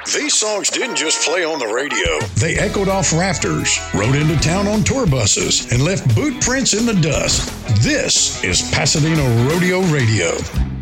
These songs didn't just play on the radio. They echoed off rafters, rode into town on tour buses, and left boot prints in the dust. This is Pasadena Rodeo Radio.